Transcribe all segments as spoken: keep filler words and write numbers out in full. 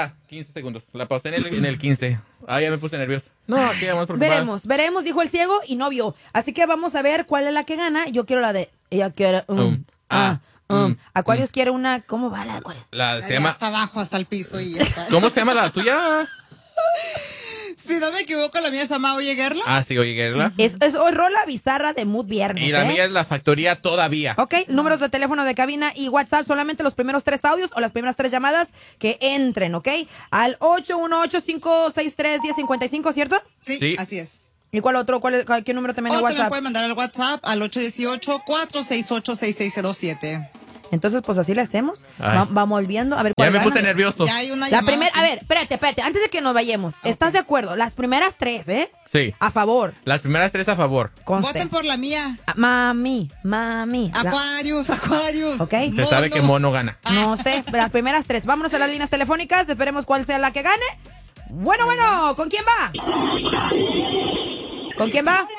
ya, quince segundos. La pausé en el, en el quince. Ah, ya me puse nervioso. No, aquí vamos por Veremos, veremos, dijo el ciego y no vio. Así que vamos a ver cuál es la que gana. Yo quiero la de... Ella quiere... Um, Um, ah, ah, um. um, Aquarius um. quiere una... ¿Cómo va la de Aquarius? La se Ya llama... hasta abajo, hasta el piso y ya está. ¿Cómo se llama la tuya? Si no me equivoco, la mía se llama Oye Gerla. Ah, sí, oye, Gerla. Es, es hoy rola bizarra de Mood Viernes. Y la ¿eh? mía es la factoría todavía. Ok, números de teléfono de cabina y WhatsApp, solamente los primeros tres audios o las primeras tres llamadas que entren, ¿ok? Al ocho uno ocho, cinco seis tres, uno cero cinco cinco, ¿cierto? Sí, Sí. así es. ¿Y cuál otro? ¿Cuál es, cuál- ¿Qué número también O de también WhatsApp? puede mandar al WhatsApp al ocho uno ocho, cuatro seis ocho, seis seis cero siete. Entonces, pues así le hacemos. Ay. Va- vamos viendo, a ver Ya cuál me gana. puse nervioso. Ya hay una La llamada primera, aquí. a ver, espérate, espérate, antes de que nos vayamos, ¿estás de acuerdo? Las primeras tres, ¿eh? Sí. A favor, Las primeras tres a favor. conste. Voten por la mía. Ah, Mami, mami. La- Aquarius, Aquarius. Ok. Se sabe que Mono gana. No sé, las primeras tres. Vámonos a las líneas telefónicas, esperemos cuál sea la que gane. Bueno, bueno, ¿con quién va? ¿Con quién va?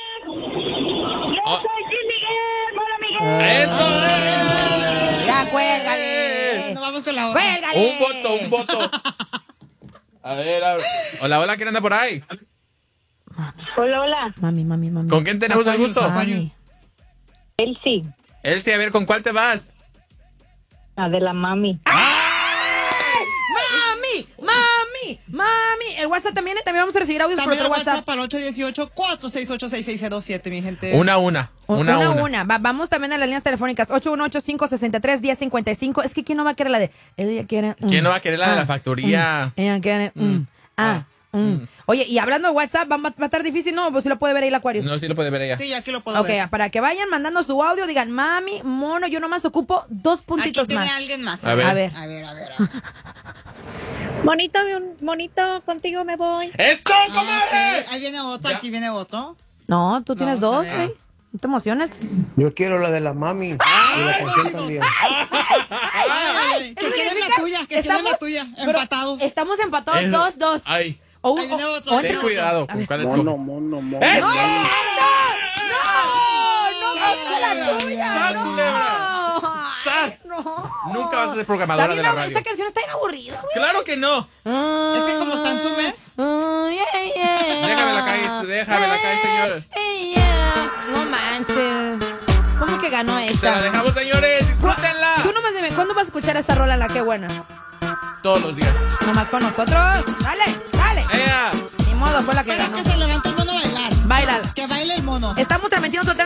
Oh. Eh, ¡Eso es! Ya, cuélgale. No, vamos con la otra. Cuélgale. Un voto, un voto. A ver, a ver. Hola, hola, ¿quién anda por ahí? Hola, hola. Mami, mami, mami. ¿Con quién tenemos el Aquarius, gusto? Aquarius. Él sí. Elsie, a ver, ¿con cuál te vas? La de la mami. Mami, mami, mami. El WhatsApp también, también vamos a recibir audios por También otro al WhatsApp WhatsApp. al ocho uno ocho, cuatro seis ocho, seis seis cero siete, mi gente. Una a una. Una a Una, una. una. Va- vamos también a las líneas telefónicas. ocho uno ocho, cinco seis tres, uno cero cinco cinco. Es que ¿quién no va a querer la de? Ella quiere... mm, ¿Quién no va a querer la de la ah, factoría? mm, ella quiere... mm, ah, mm. Oye, y hablando de WhatsApp, ¿va, va a estar difícil? No, pues sí lo puede ver ahí el Aquarius. No, sí lo puede ver ella. Sí, aquí lo puedo Ok, ver. para que vayan mandando su audio, digan, mami, mono, yo nomás ocupo dos Aquí puntitos tiene más. alguien más. A ver. A ver. A ver, a ver. a ver. Monito, monito, contigo me voy. ¡Eso, Ah, comadre! ok. Ahí viene otro, Ya. aquí viene otro. No, tú tienes Vamos a dos, ver. güey. No te emociones. Yo quiero la de la mami y la canción también. Ay, ay, ay, que Eso quede significa- la tuya, que quede estamos- la tuya. pero Empatados. Estamos empatados, Es- dos, dos. Ay, O- Ahí viene o- otro, o- ahí ten viene cuidado A con ver. cuál Mono, escoge. mono, mono. ¡Eso! ¡No! ¡No! ¡No! la tuya! ¡Sas, ¡No! culebra! Ay, ¡Sas! no. Nunca vas a ser programadora Está de bien la aburrida, radio. esta canción está bien aburrida, güey. ¡Claro que no! Es que como está en su mes. Oh, yeah, yeah. Déjame la calle, déjame la calle, señor. Eh, yeah. No manches. ¿Cómo que ganó Se la esta? dejamos, señores. Disfrútenla. Tú nomás dime, ¿cuándo vas a escuchar esta rola en la que buena? Todos los días. Nomás con nosotros. Dale, dale. ¡Ea! Ni modo, fue la que Pero ganó. que se levante el mono a bailar. Báilala. Que baile el mono. Estamos transmitiendo totalmente